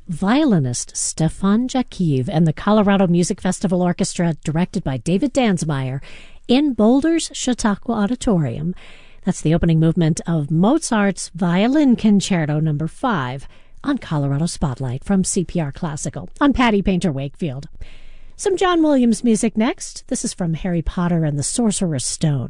violinist Stefan Jakiev and the Colorado Music Festival Orchestra, directed by David Dansmeyer, in Boulder's Chautauqua Auditorium. That's the opening movement of Mozart's Violin Concerto No. 5 on Colorado Spotlight from CPR Classical. I'm Patty Painter Wakefield. Some John Williams music next. This is from Harry Potter and the Sorcerer's Stone.